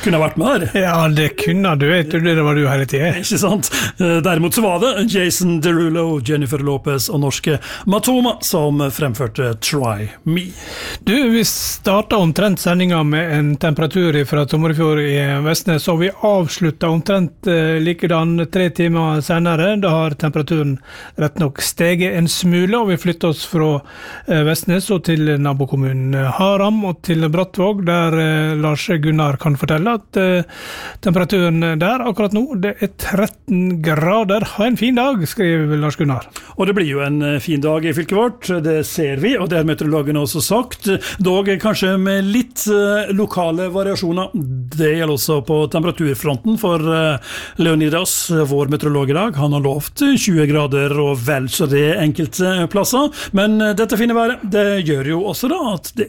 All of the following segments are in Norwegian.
kunne vært med her. Ja, det kunne du, jeg trodde det var du hele tiden. Ikke sant? Derimot så var det Jason Derulo, Jennifer Lopez og norske Matoma som fremførte Try Me. Du, vi startet omtrent sendingen med en temperatur fra Tomrefjord i Vestnes, og vi avsluttet omtrent likedan 3 timer senere. Da har temperaturen rett nok steget en smule, og vi flytter oss fra Vestnes og til nabokommunen Haram og til Brattvåg, der Lars Gunnar kan fortelle at temperaturen der akkurat nå, det 13 grader. Ha en fin dag, skriver Lars Gunnar. Og det blir jo en fin dag i fylket vårt, det ser vi, og det har meteorologene også sagt. Dog kanskje med litt lokale variasjoner. Det gjelder også på temperaturfronten for Leonidas, vår meteorolog i dag. Han har lovt 20 grader og vel så det enkelte plasser, men dette fine været, det gjør jo også da at det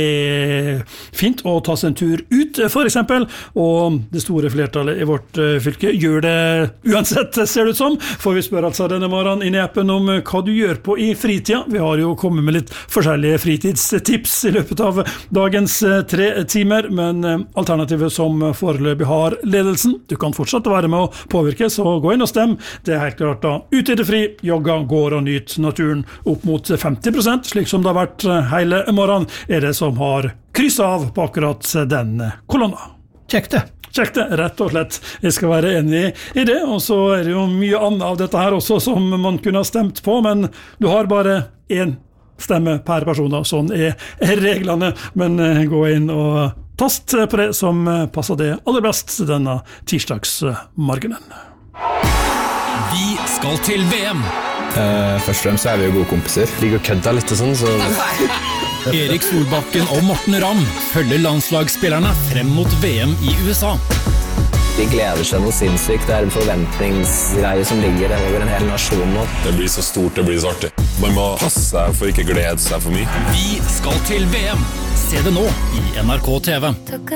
fint å ta seg en tur ut, for eksempel, og det store flertallet i vårt fylke gjør det uansett, ser det ut som, for vi spør altså denne morgenen inn i appen om hva du gjør på i fritida. Vi har jo kommet med litt forskjellige fritidstips i løpet av dagens 3 timer, men alternativet som foreløpig har ledelsen, du kan fortsatt være med å påvirke, så gå inn og stem. Det helt klart da, ut i det fri, jogga, går og nyt naturen opp mot 50%, slik som det har vært hele morgenen, det som har kryss av på akkurat den kolonna. Kjekt det. Kjekt det, rett og slett. Jeg skal være enig i det, og så det jo mye annet av dette her også som man kunne ha stemt på, men du har bare 1 stemme per person, da. Sånn reglene, men gå inn og tast på det som passer det aller best denne tirsdagsmorgenen. Vi skal til VM. Først og fremst så vi jo gode kompiser. Ligger og kødder litt og sånn, så... Erik Solbakken og Morten Ramm følger landslagsspillerne frem mot VM i USA. De gleder seg noe sinnssykt. Det en forventningsgreie som ligger over en hel nasjon nå. Det blir så stort, det blir så artig. Man må passe seg for ikke glede seg for mye. Vi skal til VM. Se det nå i NRK TV.